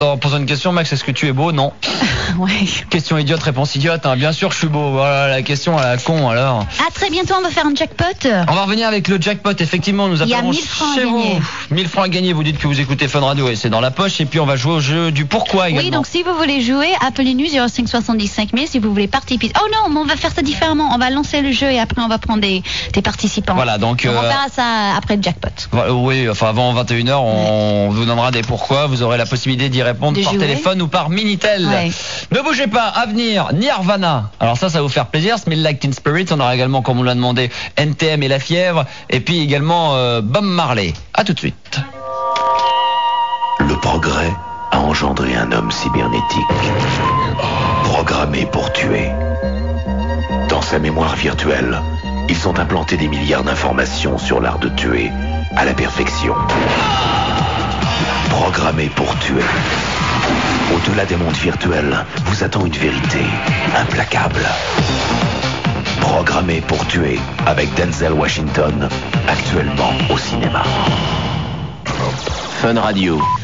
En posant une question, Max, est-ce que tu es beau? Non. Ouais. Question idiote, réponse idiote. Hein. Bien sûr, je suis beau. Voilà la question à la con alors. À très bientôt, on va faire un jackpot. On va revenir avec le jackpot. Effectivement, nous Il y a appellerons 1000 francs chez à gagner. vous. 1000 francs à gagner. Vous dites que vous écoutez Fun Radio et c'est dans la poche. Et puis on va jouer au jeu du pourquoi également. Oui, donc si vous voulez jouer, appelez-nous 05 75 000 si vous voulez participer. Oh non, mais on va faire ça différemment. On va lancer le jeu et après on va prendre des participants. Voilà, donc on verra ça après le jackpot. Oui, enfin avant 21h, on vous donnera des pourquoi. Vous aurez la possibilité d'y répondre De par jouer. téléphone ou par Minitel. Ouais. Ne bougez pas, à venir, Nirvana. Alors ça va vous faire plaisir. Smell Like Teen Spirit. On aura également, comme on l'a demandé, NTM et La Fièvre. Et puis également Bob Marley. À tout de suite. Le progrès a engendré un homme cybernétique, programmé pour tuer. Dans sa mémoire virtuelle, ils ont implanté des milliards d'informations sur l'art de tuer à la perfection. Programmé pour tuer. Au-delà des mondes virtuels, vous attend une vérité implacable. Programmé pour tuer avec Denzel Washington, actuellement au cinéma. Fun Radio.